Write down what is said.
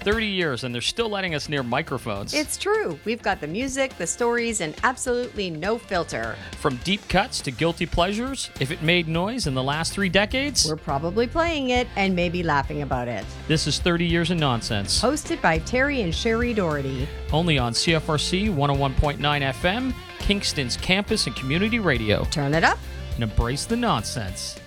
30 years and they're still letting us near microphones. It's true. We've got the music, the stories, and absolutely no filter. From deep cuts to guilty pleasures, if it made noise in the last 3 decades, We're probably playing it and maybe laughing about it. this is 30 Years of Nonsense. Hosted by Terry and Sherry Doherty. Only on CFRC 101.9 FM, Kingston's campus and community radio. Turn it up. And embrace the nonsense.